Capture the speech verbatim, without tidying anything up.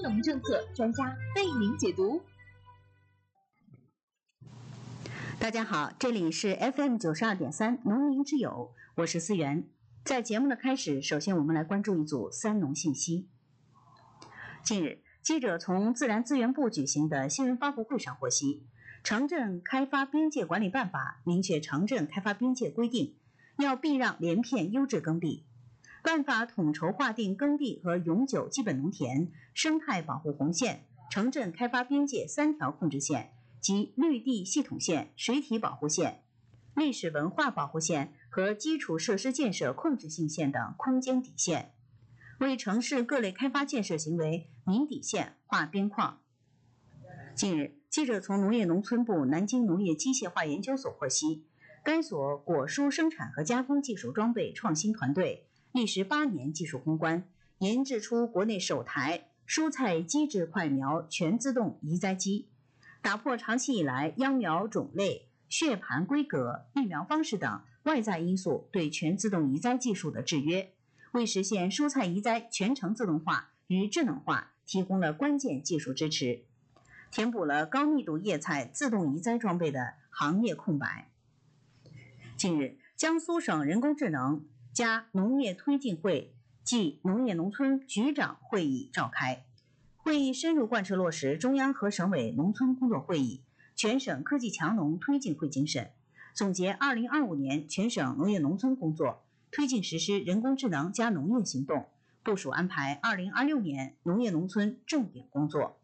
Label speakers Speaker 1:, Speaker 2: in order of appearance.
Speaker 1: 农政策，专家为您解读。
Speaker 2: 大家好，这里是 F M 九十二点三农民之友，我是思源。在节目的开始，首先我们来关注一组三农信息。近日，记者从自然资源部举行的新闻发布会上获悉，城镇开发边界管理办法明确城镇开发边界规定，要避让连片优质耕地。办法统筹划定耕地和永久基本农田、生态保护红线、城镇开发边界三条控制线及绿地系统线、水体保护线、历史文化保护线和基础设施建设控制性线等空间底线，为城市各类开发建设行为明底线、划边框。近日，记者从农业农村部南京农业机械化研究所获悉，该所果蔬生产和加工技术装备创新团队历时八年技术攻关，研制出国内首台蔬菜基质块苗全自动移栽机，打破长期以来秧苗种类、血盘规格、育苗方式等外在因素对全自动移栽技术的制约，为实现蔬菜移栽全程自动化与智能化提供了关键技术支持，填补了高密度叶菜自动移栽装备的行业空白。近日，江苏省人工智能加农业推进会暨农业农村局长会议召开，会议深入贯彻落实中央和省委农村工作会议全省科技强农推进会精神，总结二零二五年全省农业农村工作，推进实施人工智能加农业行动，部署安排二零二六年农业农村重点工作。